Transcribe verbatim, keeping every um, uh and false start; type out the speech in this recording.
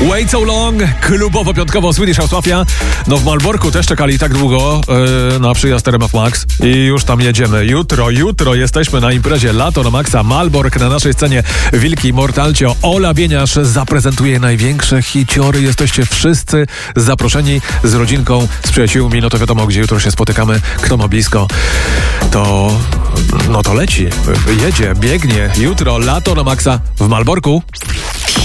Wait so long, klubowo-piątkowo Swedish House Mafia. No w Malborku też czekali tak długo yy, na przyjazd R M F Max i już tam jedziemy. Jutro, jutro jesteśmy na imprezie Lato na Maxa. Malbork, na naszej scenie Wilki Mortalcio. Ola Bieniasz zaprezentuje największe hiciory. Jesteście wszyscy zaproszeni z rodzinką, z przyjaciółmi. No to wiadomo, gdzie jutro się spotykamy. Kto ma blisko, to... no to leci. Jedzie, biegnie. Jutro Lato na Maxa w Malborku.